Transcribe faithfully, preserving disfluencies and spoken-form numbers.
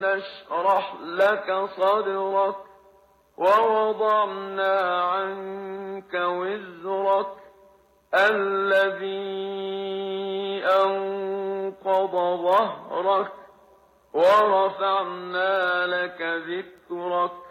نشرح لك صدرك ووضعنا عنك وزرك الذي أنقض ظهرك ورفعنا لك ذكرك